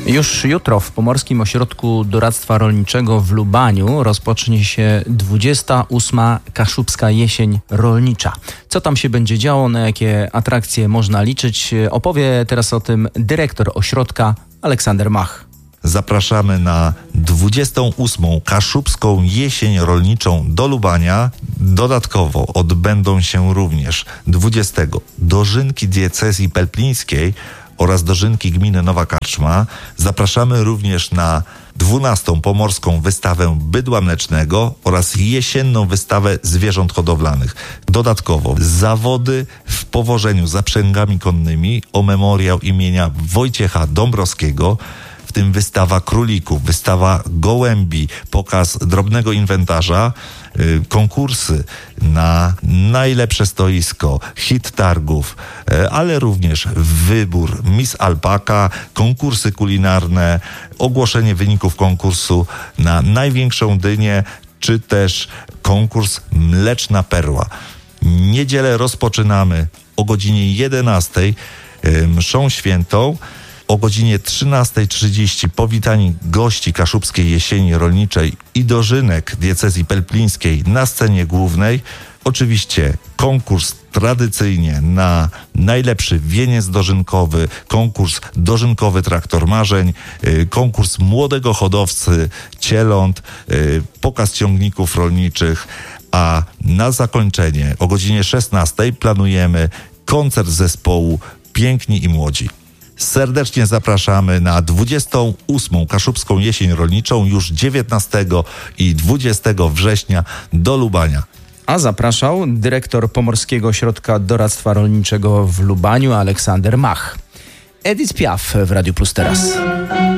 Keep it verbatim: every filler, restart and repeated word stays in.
Już jutro w Pomorskim Ośrodku Doradztwa Rolniczego w Lubaniu rozpocznie się dwudziesta ósma Kaszubska Jesień Rolnicza. Co tam się będzie działo, na jakie atrakcje można liczyć, opowie teraz o tym dyrektor ośrodka Aleksander Mach. Zapraszamy na dwudziestą ósmą Kaszubską Jesień Rolniczą do Lubania. Dodatkowo odbędą się również dwudziestego dożynki diecezji pelplińskiej oraz dożynki gminy Nowa Karczma. Zapraszamy również na dwunastą Pomorską Wystawę Bydła Mlecznego oraz jesienną wystawę zwierząt hodowlanych. Dodatkowo zawody w powożeniu zaprzęgami konnymi o memoriał imienia Wojciecha Dąbrowskiego, w tym wystawa królików, wystawa gołębi, pokaz drobnego inwentarza, yy, konkursy na najlepsze stoisko, hit targów, yy, ale również wybór Miss Alpaka, konkursy kulinarne, ogłoszenie wyników konkursu na największą dynię, czy też konkurs Mleczna Perła. Niedzielę rozpoczynamy o godzinie jedenastej yy, mszą świętą. O godzinie trzynastej trzydzieści powitanie gości Kaszubskiej Jesieni Rolniczej i dożynek diecezji pelplińskiej na scenie głównej. Oczywiście konkurs tradycyjnie na najlepszy wieniec dożynkowy, konkurs dożynkowy traktor marzeń, konkurs młodego hodowcy cieląt, pokaz ciągników rolniczych, a na zakończenie o godzinie szesnastej planujemy koncert zespołu Piękni i Młodzi. Serdecznie zapraszamy na dwudziestą ósmą Kaszubską Jesień Rolniczą już dziewiętnastego i dwudziestego września do Lubania. A zapraszał dyrektor Pomorskiego Ośrodka Doradztwa Rolniczego w Lubaniu Aleksander Mach. Edith Piaf w Radiu Plus teraz.